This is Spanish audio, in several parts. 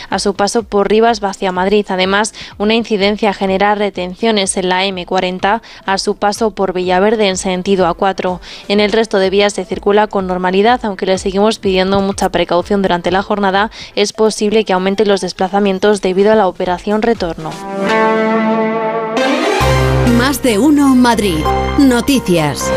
a su paso por Rivas hacia Madrid. Además, una incidencia genera retenciones en la M40 a su paso por Villaverde en sentido A4. En el resto de vías se circula con normalidad, aunque le seguimos pidiendo mucha precaución durante la jornada. Es posible que aumenten los desplazamientos debido a la operación retorno. Más de uno Madrid. Noticias.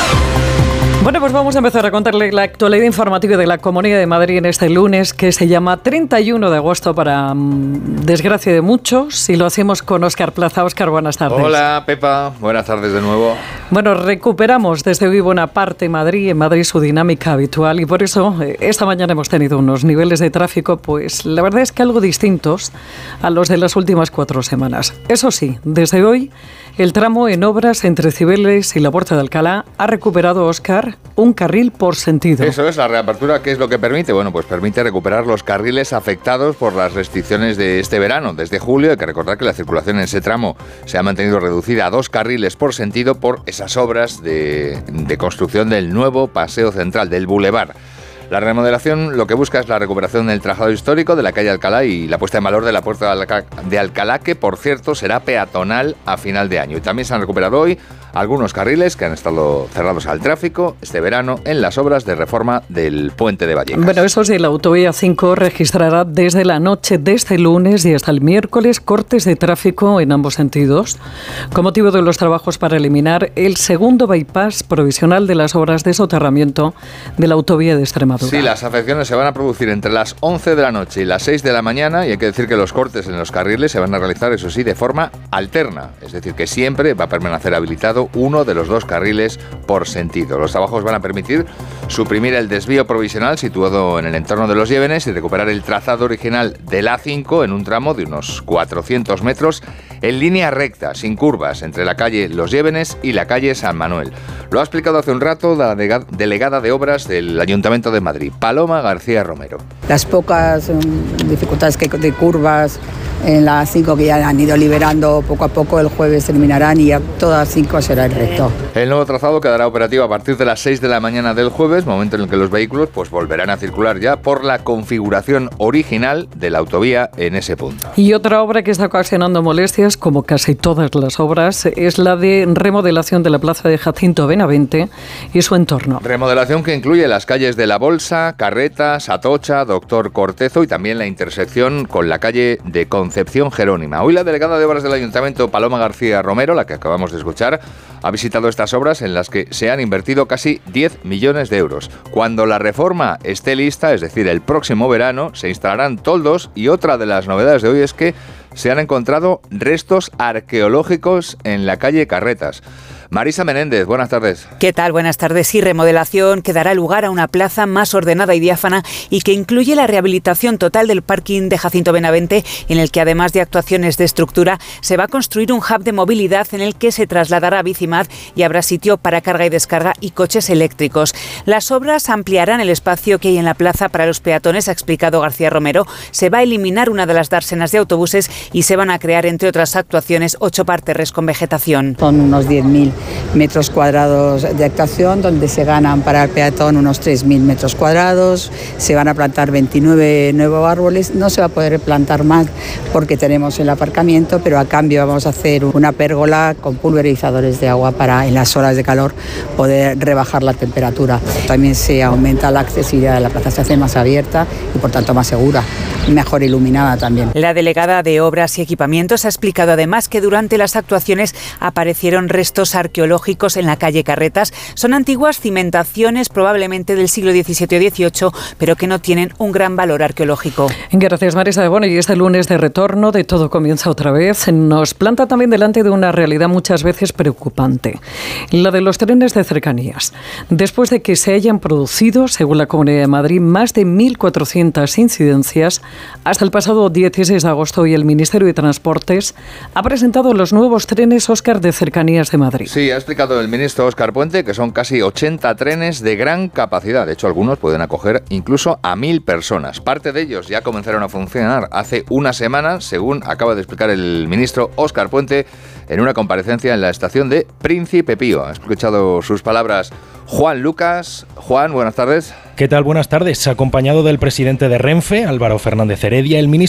Bueno, pues vamos a empezar a contarle la actualidad informativa de la Comunidad de Madrid en este lunes, que se llama 31 de agosto para desgracia de muchos, y lo hacemos con Óscar Plaza. Óscar, buenas tardes. Hola, Pepa. Buenas tardes de nuevo. Bueno, recuperamos desde hoy buena parte en Madrid su dinámica habitual, y por eso esta mañana hemos tenido unos niveles de tráfico, pues la verdad es que algo distintos a los de las últimas 4 semanas. Eso sí, desde hoy el tramo en obras entre Cibeles y la Puerta de Alcalá ha recuperado, Óscar, un carril por sentido. Eso es, la reapertura, ¿qué es lo que permite? Bueno, pues permite recuperar los carriles afectados por las restricciones de este verano. Desde julio hay que recordar que la circulación en ese tramo se ha mantenido reducida a 2 carriles por sentido por esas obras de construcción del nuevo paseo central, del Boulevard. La remodelación lo que busca es la recuperación del trazado histórico de la calle Alcalá y la puesta en valor de la Puerta de Alcalá, que por cierto será peatonal a final de año. Y también se han recuperado hoy algunos carriles que han estado cerrados al tráfico este verano en las obras de reforma del puente de Vallecas. Bueno, eso sí, la autovía 5 registrará desde la noche de este lunes y hasta el miércoles cortes de tráfico en ambos sentidos, con motivo de los trabajos para eliminar el segundo bypass provisional de las obras de soterramiento de la autovía de Extremadura. Sí, las afecciones se van a producir entre las 11 de la noche y las 6 de la mañana, y hay que decir que los cortes en los carriles se van a realizar, eso sí, de forma alterna, es decir, que siempre va a permanecer habilitado uno de los 2 carriles por sentido. Los trabajos van a permitir suprimir el desvío provisional situado en el entorno de Los Llévenes y recuperar el trazado original del A5 en un tramo de unos 400 metros en línea recta, sin curvas, entre la calle Los Llévenes y la calle San Manuel. Lo ha explicado hace un rato la delegada de obras del Ayuntamiento de Madrid, Paloma García Romero. Las pocas dificultades de curvas en la 5 que ya han ido liberando poco a poco, el jueves terminarán y ya todas 5 será el recto. El nuevo trazado quedará operativo a partir de las 6 de la mañana del jueves, momento en el que los vehículos pues volverán a circular ya por la configuración original de la autovía en ese punto. Y otra obra que está ocasionando molestias, como casi todas las obras, es la de remodelación de la plaza de Jacinto Benavente y su entorno. Remodelación que incluye las calles de La Bolsa, Carretas, Atocha, Doctor Cortezo y también la intersección con la calle de Concepción Jerónima. Hoy la delegada de obras del Ayuntamiento, Paloma García Romero, la que acabamos de escuchar, ha visitado estas obras en las que se han invertido casi 10 millones de euros. Cuando la reforma esté lista, es decir, el próximo verano, se instalarán toldos, y otra de las novedades de hoy es que se han encontrado restos arqueológicos en la calle Carretas. Marisa Menéndez, buenas tardes. ¿Qué tal? Buenas tardes. Sí, remodelación que dará lugar a una plaza más ordenada y diáfana y que incluye la rehabilitación total del parking de Jacinto Benavente, en el que además de actuaciones de estructura se va a construir un hub de movilidad en el que se trasladará Bicimad y habrá sitio para carga y descarga y coches eléctricos. Las obras ampliarán el espacio que hay en la plaza para los peatones, ha explicado García Romero. Se va a eliminar una de las dársenas de autobuses y se van a crear, entre otras actuaciones, 8 parterres con vegetación. Son unos 10.000 metros cuadrados de actuación, donde se ganan para el peatón unos 3.000 metros cuadrados, se van a plantar 29 nuevos árboles, no se va a poder plantar más porque tenemos el aparcamiento, pero a cambio vamos a hacer una pérgola con pulverizadores de agua para en las horas de calor poder rebajar la temperatura. También se aumenta la accesibilidad de la plaza, se hace más abierta y por tanto más segura, mejor iluminada también. La delegada de Obras y Equipamientos ha explicado además que durante las actuaciones aparecieron restos arqueológicos en la calle Carretas. Son antiguas cimentaciones, probablemente del siglo XVII o XVIII, pero que no tienen un gran valor arqueológico. Gracias, Marisa. Bueno, y este lunes de retorno de Todo Comienza Otra Vez nos planta también delante de una realidad muchas veces preocupante, la de los trenes de cercanías. Después de que se hayan producido, según la Comunidad de Madrid, más de 1.400 incidencias, hasta el pasado 16 de agosto, y el Ministerio de Transportes ha presentado los nuevos trenes Óscar de cercanías de Madrid. Sí, ha explicado el ministro Óscar Puente que son casi 80 trenes de gran capacidad. De hecho, algunos pueden acoger incluso a 1.000 personas. Parte de ellos ya comenzaron a funcionar hace una semana, según acaba de explicar el ministro Óscar Puente en una comparecencia en la estación de Príncipe Pío. Ha escuchado sus palabras Juan Lucas. Juan, buenas tardes. ¿Qué tal? Buenas tardes. Acompañado del presidente de Renfe, Álvaro Fernández Heredia, el ministro